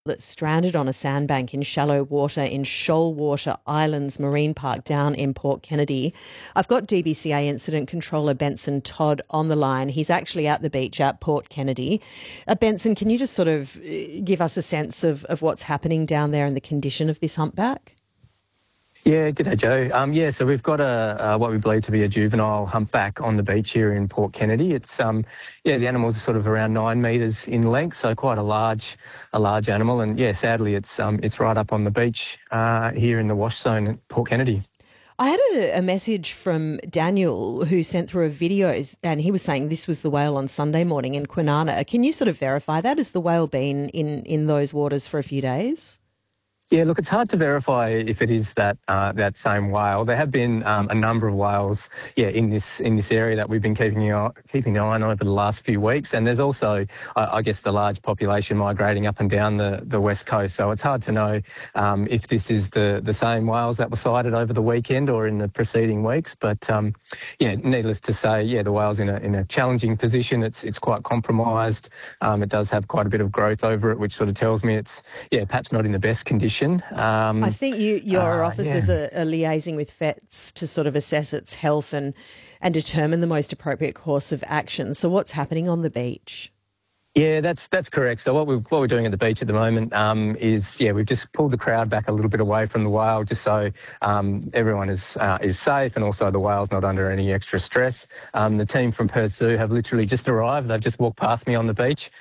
that's stranded on a sandbank in shallow water in Shoalwater Islands Marine Park down in Port Kennedy. I've got DBCA Incident Controller Benson Todd on the line. He's actually at the beach at Port Kennedy. Benson, can you just sort of give us a sense of what's happening down there and the condition of this humpback? Yeah, g'day, Joe. So we've got what we believe to be a juvenile humpback on the beach here in Port Kennedy. It's the animal's sort of around 9 metres in length, so quite a large animal. And sadly, it's right up on the beach here in the wash zone at Port Kennedy. I had a message from Daniel who sent through a video, and he was saying this was the whale on Sunday morning in Kwinana. Can you sort of verify that? Has the whale been in those waters for a few days? Yeah, look, it's hard to verify if it is that same whale. There have been a number of whales, in this area that we've been keeping an eye on over the last few weeks. And there's also, I guess, the large population migrating up and down the west coast. So it's hard to know if this is the same whales that were sighted over the weekend or in the preceding weeks. But needless to say, the whale's in a challenging position. It's quite compromised. It does have quite a bit of growth over it, which sort of tells me it's perhaps not in the best condition. I think your officers are liaising with vets to sort of assess its health and determine the most appropriate course of action. So what's happening on the beach? Yeah, that's correct. So what we're doing at the beach at the moment is we've just pulled the crowd back a little bit away from the whale, just so everyone is safe and also the whale's not under any extra stress. The team from Perth Zoo have literally just arrived. They've just walked past me on the beach.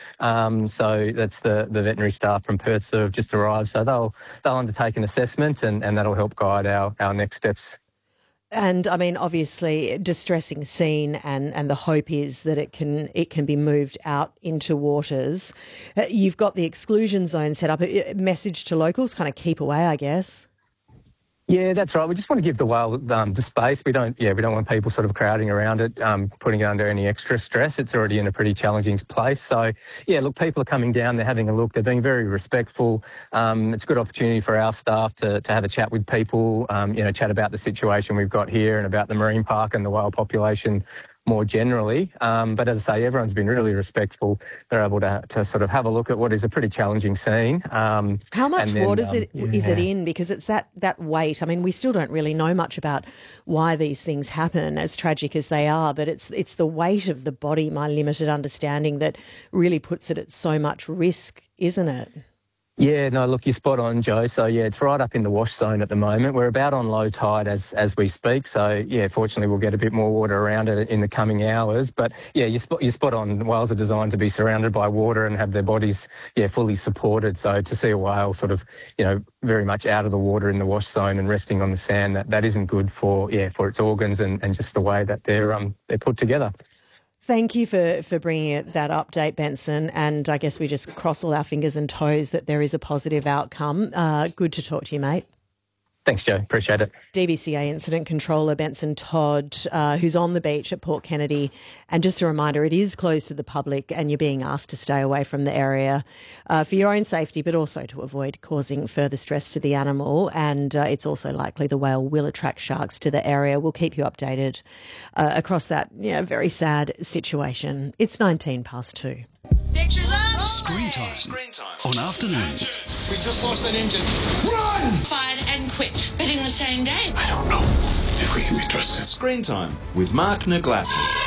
So that's the veterinary staff from Perth Zoo have just arrived. So they'll undertake an assessment and that'll help guide our next steps. And I mean, obviously, distressing scene, and the hope is that it can be moved out into waters. You've got the exclusion zone set up. A message to locals: kind of keep away, I guess. Yeah, that's right. We just want to give the whale the space. We don't want people sort of crowding around it, putting it under any extra stress. It's already in a pretty challenging place. So, look, people are coming down, they're having a look, they're being very respectful. It's a good opportunity for our staff to have a chat with people, chat about the situation we've got here and about the marine park and the whale population more generally. But as I say, everyone's been really respectful. They're able to sort of have a look at what is a pretty challenging scene. How much water is it in? Because it's that weight. I mean, we still don't really know much about why these things happen, as tragic as they are, but it's the weight of the body, my limited understanding, that really puts it at so much risk, isn't it? Yeah, no, look, you're spot on, Joe. So, it's right up in the wash zone at the moment. We're about on low tide as we speak. So, fortunately, we'll get a bit more water around it in the coming hours. But, you're spot on. Whales are designed to be surrounded by water and have their bodies, fully supported. So to see a whale sort of, very much out of the water in the wash zone and resting on the sand, that isn't good for its organs and just the way that they're put together. Thank you for bringing that update, Benson. And I guess we just cross all our fingers and toes that there is a positive outcome. Good to talk to you, mate. Thanks, Joe. Appreciate it. DBCA Incident Controller Benson Todd, who's on the beach at Port Kennedy. And just a reminder, it is closed to the public and you're being asked to stay away from the area for your own safety, but also to avoid causing further stress to the animal. And it's also likely the whale will attract sharks to the area. We'll keep you updated across that very sad situation. It's 2:19. Pictures up. Screen time on afternoons. We just lost an engine. Run! Fired and quit, but in the same day. I don't know if we can be trusted. Screen Time with Mark Naglassis.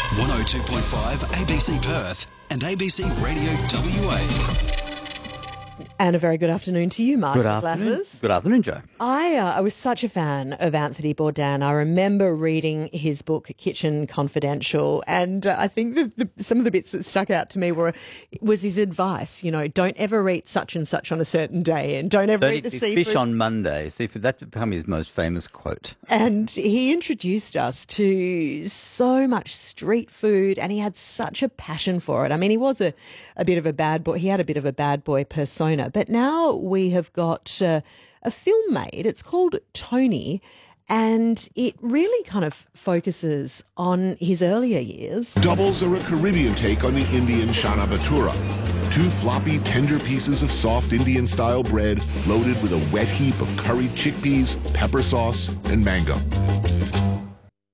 102.5 ABC Perth and ABC Radio WA. And a very good afternoon to you, Mark. Good afternoon. Good afternoon, Joe. I was such a fan of Anthony Bourdain. I remember reading his book, Kitchen Confidential, and I think some of the bits that stuck out to me was his advice, don't ever eat such and such on a certain day and don't ever eat the seafood. Fish on Monday. Seafood, that's become his most famous quote. And he introduced us to so much street food and he had such a passion for it. I mean, he was a bit of a bad boy. He had a bit of a bad boy persona. But now we have got a film made. It's called Tony, and it really kind of focuses on his earlier years. Doubles are a Caribbean take on the Indian Chana Bhatura. 2 floppy, tender pieces of soft Indian-style bread loaded with a wet heap of curried chickpeas, pepper sauce, and mango.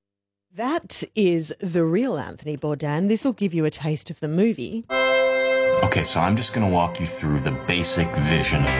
That is the real Anthony Bourdain. This will give you a taste of the movie. Okay, so I'm just going to walk you through the basic vision